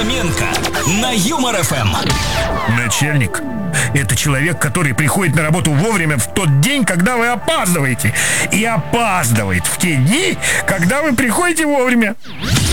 Фоменко на Юмор ФМ. Начальник — это человек, который приходит на работу вовремя в тот день, когда вы опаздываете. И опаздывает в те дни, когда вы приходите вовремя.